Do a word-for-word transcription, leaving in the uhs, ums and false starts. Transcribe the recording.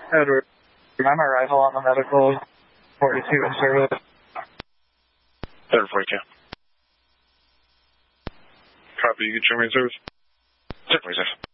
Edward, on arrival on the medical forty-two in service. Edward forty-two. Copy, you get your main service? Zip, please.